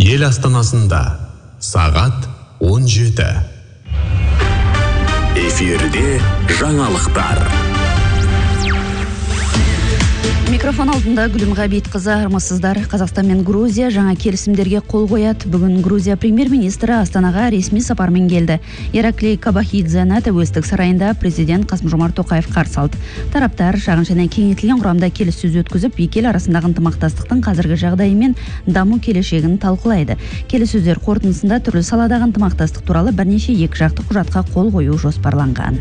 Ел астанасында сағат 17. Эфирде жаңалықтар. Микрофон алдында Гүлім Ғабитқызы. Армысыздар. Қазақстан мен Грузия жаңа келісімдерге қол қояды. Бүгін Грузия премьер-министрі Астанаға ресми сапармен келді. Ираклий Кабахидзені Тәуелсіздік сарайында президент Қасым-Жомарт Тоқаев қарсы алды. Тараптар шағын және кеңейтілген құрамда келіссөз өткізіп, екі ел арасындағы ынтымақтастықтың қазіргі жағдайы мен даму келешегін талқылайды. Келіссөздер қорытындысында түрлі саладағы ынтымақтастық туралы бірнеше екіжақты құжатқа қол қою жоспарланған.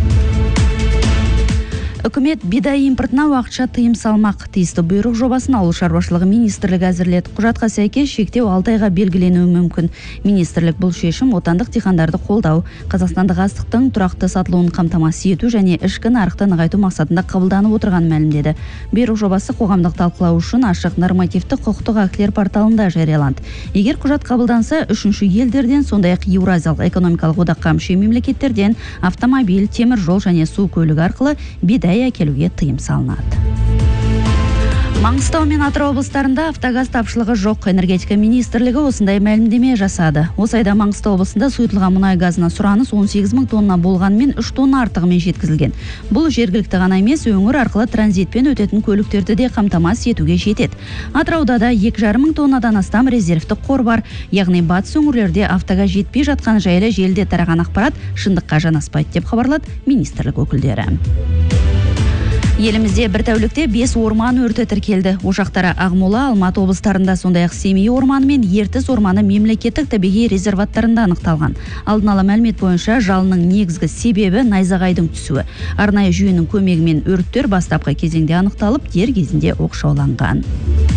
Үкімет бидай импортына уақытша тыйым салмақ. Тиісті бұйрық жобасын Ауыл шаруашылығы министрлігі әзірледі. Құжатқа сәйкес шектеу 6 айға белгіленуі мүмкін. Министрлік бұл шешім отандық диқандарды қолдау, қазақстандық астықтың тұрақты сатылуын қамтамасыз ету және ішкі нарықты нығайту мақсатында қабылданып отырғанын мәлімдеді. Бұйрық жобасы қоғамдық талқылау үшін ашық нормативті құқықтық актілер порталында жарияланды. Егер құжат қабылданса, үшінші елдерден, сондай-ақ Еуразиялық экономикалық одаққа мүше мемлекеттерден автомобиль, темір жол және су көлігі арқылы бидай әкелуге тыйым салынады. Маңғыстау мен Атырау облыстарында автогаз тапшылығы жоқ. Энергетика министрлігі осындай мәлімдеме жасады. Осы айда Маңғыстау облысында сұйытылған мұнай газына сұраныс 18 мың тонна болғанымен 3 тонна артығымен жеткізілген. Бұл жергілікті ғана емес, өңір арқылы транзитпен өтетін көліктерді де қамтамасыз етуге жетеді. Атырауда да 2,5 мың тоннадан астам резервтік қор бар. Яғни батыс өңірлерде автогаз жетпей жатқан жайлы желіде тараған ақпарат шындыққа жанаспайды деп хабарлады министрлік өкілдері. Елімізде бір тәулікте 5 орман өрті тіркелді. Ошақтары Ақмола, Алматы облыстарында, сондай-ақ Семей орманы мен Ертіс орманы мемлекеттік табиғи резерваттарында анықталған. Алдын ала мәлімет бойынша жалының негізгі себебі найзағайдың түсуі. Арнайы жүйенің көмегімен өрттер бастапқы кезеңде анықталып, дер кезінде оқшауланған.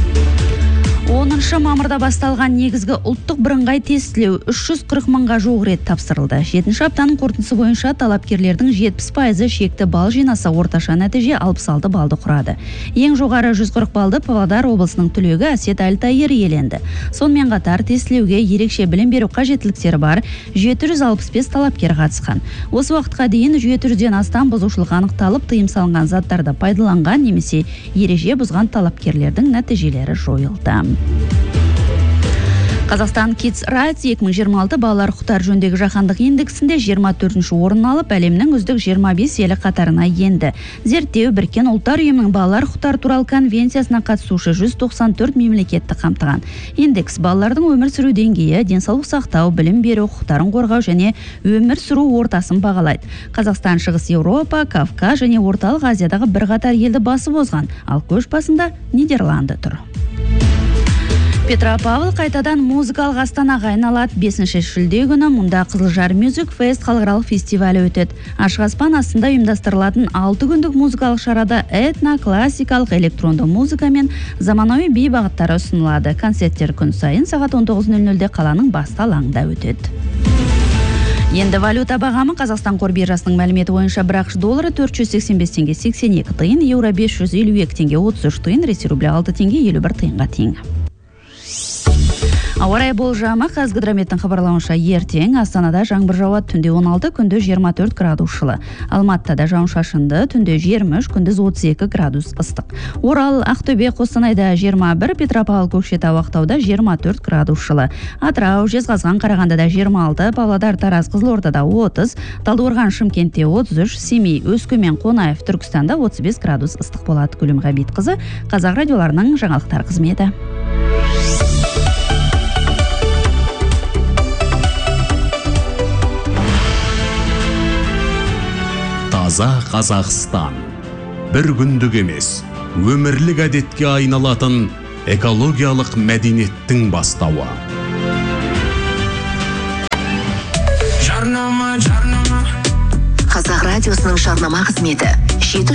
10 мамырда басталған негізгі ұлттық бірыңғай тестілеу 340 мыңға жуық рет тапсырылды. 7-ші аптаның қорытындысы бойынша талапкерлердің 70% шекті балл жинаса, орташа нәтиже 66 баллды құрады. Ең жоғары 140 баллды Павлодар облысының түлегі Әсет Әлтайыр иеленді. Сонымен қатар тестілеуге ерекше білім беру қажеттіліктері бар 765 талапкер қатысқан. Осы уақытқа дейін 700-ден астам бұзушылық анықталып, тыйым салынған заттарды пайдаланған немесе ереже бұзған талапкерлердің нәтижелері жойылды. Қазақстан Kids Rights 2026 балалар құқықтары жөніндегі жаһандық индексінде 24-ші орын алып, әлемнің үздік 25 елі қатарына енді. Зерттеу Біріккен ұлттар ұйымының балалар құқықтары туралы конвенциясына қатысушы 194 мемлекетті қамтыған. Индекс балалардың өмір сүру деңгейі, денсаулық сақтау, білім беру, құқықтарын қорғау және өмір сүру ортасын бағалайды. Қазақстан Шығыс Еуропа, Кавказ және Орталық Азиядағы бірқатар елді басып озған, ал көш басында Нидерланды тұр. Петропавл қайтадан музыкалық астанаға айналады. 5-ші шілде күні мұнда Қызылжар Music Fest халықаралық фестивалі өтеді. Ашық аспан астында ұйымдастырылатын 6 күндік музыкалық шарада этно, классикалық, электронды музыка мен заманауи би бағыттары ұсынылады. Концерттер күн сайын сағат 19:00-де қаланың басты алаңында өтеді. Енді валюта бағамы. Қазақстан қор биржасының мәліметі бойынша бір ақш доллары 485 теңге 82 тиын, еуро 552 теңге 33 тиын, ресей рублі 6 теңге 51 тиынға тең. Ауа райы болжамы. Қазгидрометтің хабарлауынша ертең Астанада жаңбыр жауады, түнде 16, күндіз 24 градус жылы. Алматыда жауын-шашынды, түнде 23, күндіз 32 градус ыстық. Орал, Ақтөбе, Қостанайда 21, Петропавл, Көкшетау, Ақтауда 24 градус жылы. Атырау, Жезқазған, Қарағандыда 26, Павлодар, Тараз, Қызылордада 30, Талдықорған, Шымкентте 33, Семей, Өскемен, Қонаев, Түркістанда 35 градус ыстық болады. Гүлім Ғабитқызы, Қазақ радиоларының жаңалықтар қызметі. Таза Қазақстан. Бір күндік емес, өмірлік әдетке айналатын экологиялық мәдениеттің бастауы. Қазақ радиосының жарнама қызметі.